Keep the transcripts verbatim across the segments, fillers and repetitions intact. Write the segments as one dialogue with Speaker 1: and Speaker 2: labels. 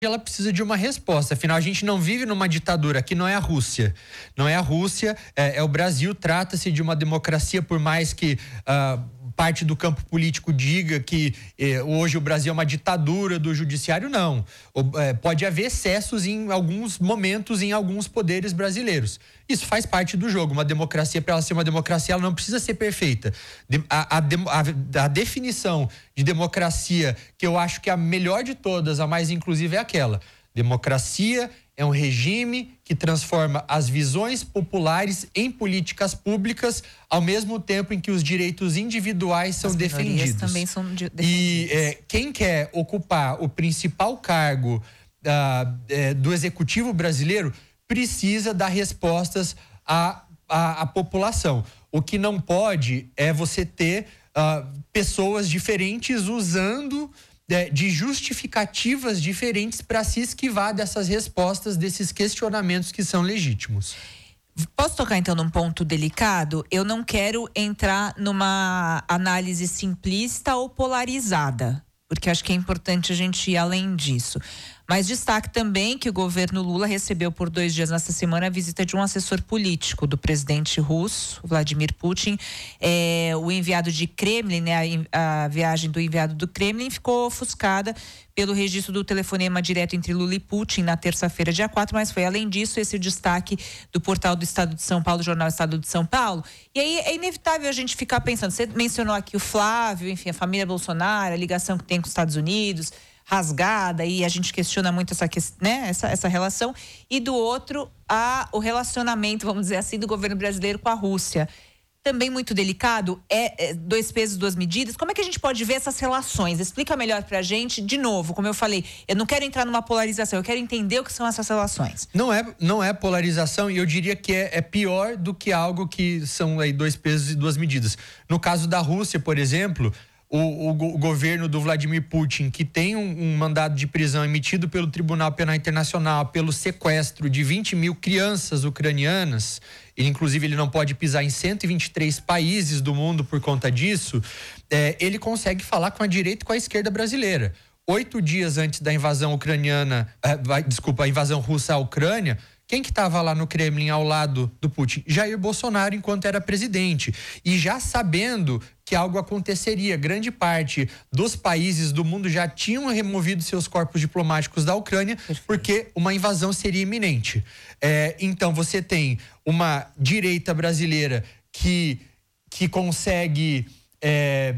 Speaker 1: ela precisa de uma resposta. Afinal, a gente não vive numa ditadura. Aqui não é a Rússia. Não é a Rússia, é, é o Brasil. Trata-se de uma democracia, por mais que uh, parte do campo político diga que eh, hoje o Brasil é uma ditadura do judiciário. Não. O, eh, pode haver excessos em alguns momentos, em alguns poderes brasileiros. Isso faz parte do jogo. Uma democracia, para ela ser uma democracia, ela não precisa ser perfeita. A, a, a, a definição de democracia, que eu acho que é a melhor de todas, a mais inclusiva, é aquela. Democracia é um regime que transforma as visões populares em políticas públicas, ao mesmo tempo em que os direitos individuais são
Speaker 2: as
Speaker 1: defendidos.
Speaker 2: Também são defendidos.
Speaker 1: E é, quem quer ocupar o principal cargo uh, é, do executivo brasileiro precisa dar respostas à, à, à população. O que não pode é você ter uh, pessoas diferentes usando de justificativas diferentes para se esquivar dessas respostas, desses questionamentos que são legítimos.
Speaker 2: Posso tocar então num ponto delicado? Eu não quero entrar numa análise simplista ou polarizada, porque acho que é importante a gente ir além disso. Mas destaque também que o governo Lula recebeu por dois dias nessa semana a visita de um assessor político do presidente russo, Vladimir Putin. É, o enviado de Kremlin, né, a, a viagem do enviado do Kremlin ficou ofuscada pelo registro do telefonema direto entre Lula e Putin na terça-feira, dia quatro, mas foi além disso esse o destaque do portal do Estado de São Paulo, do jornal Estado de São Paulo. E aí é inevitável a gente ficar pensando, você mencionou aqui o Flávio, enfim, a família Bolsonaro, a ligação que tem com os Estados Unidos, rasgada, e a gente questiona muito essa, né, essa, essa relação, e do outro, a, o relacionamento, vamos dizer assim, do governo brasileiro com a Rússia. Também muito delicado, é, é dois pesos, duas medidas. Como é que a gente pode ver essas relações? Explica melhor pra gente, de novo, como eu falei, eu não quero entrar numa polarização, eu quero entender o que são essas relações.
Speaker 1: Não é, não é polarização, e eu diria que é, é pior do que algo que são aí dois pesos e duas medidas. No caso da Rússia, por exemplo, O, o, o governo do Vladimir Putin, que tem um, um mandado de prisão emitido pelo Tribunal Penal Internacional pelo sequestro de vinte mil crianças ucranianas, ele, inclusive ele não pode pisar em cento e vinte e três países do mundo por conta disso, é, ele consegue falar com a direita e com a esquerda brasileira. Oito dias antes da invasão ucraniana, é, vai, desculpa, a invasão russa à Ucrânia, quem que estava lá no Kremlin ao lado do Putin? Jair Bolsonaro, enquanto era presidente. E já sabendo que algo aconteceria, grande parte dos países do mundo já tinham removido seus corpos diplomáticos da Ucrânia, porque uma invasão seria iminente. É, então você tem uma direita brasileira que, que consegue é,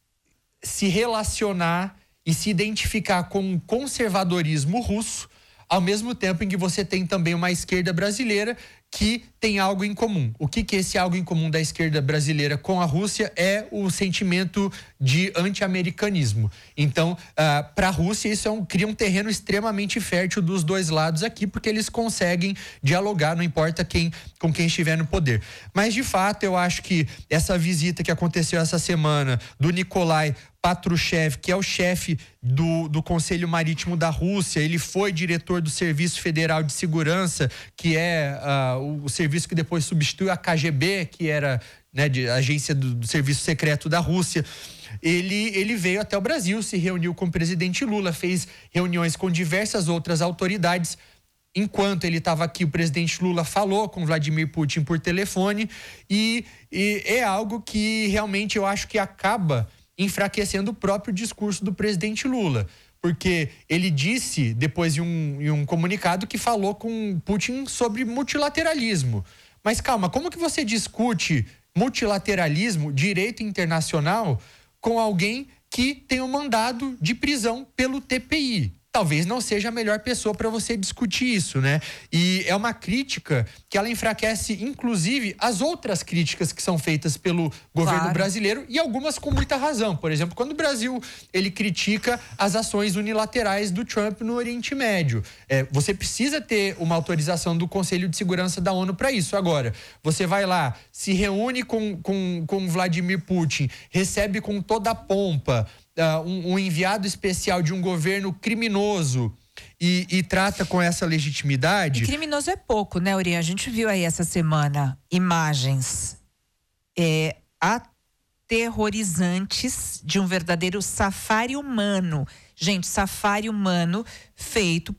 Speaker 1: se relacionar e se identificar com o conservadorismo russo, ao mesmo tempo em que você tem também uma esquerda brasileira que tem algo em comum. O que que é esse algo em comum da esquerda brasileira com a Rússia é o sentimento de anti-americanismo. Então, uh, para a Rússia, isso é um, cria um terreno extremamente fértil dos dois lados aqui, porque eles conseguem dialogar, não importa quem, com quem estiver no poder. Mas, de fato, eu acho que essa visita que aconteceu essa semana do Nikolai Patrushev, que é o chefe do, do Conselho Marítimo da Rússia, ele foi diretor do Serviço Federal de Segurança, que é uh, o, o serviço que depois substituiu a K G B, que era, né, de agência do, do Serviço Secreto da Rússia. Ele, ele veio até o Brasil, se reuniu com o presidente Lula, fez reuniões com diversas outras autoridades. Enquanto ele estava aqui, o presidente Lula falou com Vladimir Putin por telefone, e, e é algo que realmente eu acho que acaba enfraquecendo o próprio discurso do presidente Lula. Porque ele disse, depois de um, em um comunicado, que falou com Putin sobre multilateralismo. Mas calma, como que você discute multilateralismo, direito internacional, com alguém que tem um mandado de prisão pelo T P I? Talvez não seja a melhor pessoa para você discutir isso, né? E é uma crítica que ela enfraquece, inclusive, as outras críticas que são feitas pelo governo
Speaker 2: Claro.
Speaker 1: brasileiro, e algumas com muita razão. Por exemplo, quando o Brasil ele critica as ações unilaterais do Trump no Oriente Médio. É, você precisa ter uma autorização do Conselho de Segurança da ONU para isso. Agora, você vai lá, se reúne com, com, com Vladimir Putin, recebe com toda a pompa Uh, um, um enviado especial de um governo criminoso e, e trata com essa legitimidade.
Speaker 2: E criminoso é pouco, né, Uri? A gente viu aí essa semana imagens. É, a aterrorizantes de um verdadeiro safari humano. Gente, safari humano feito